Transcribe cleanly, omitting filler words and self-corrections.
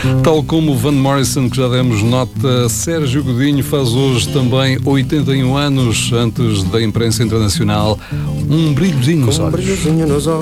Tal como Van Morrison, que já demos nota, Sérgio Godinho faz hoje também 81 anos. Antes da imprensa internacional, um brilhozinho nos olhos.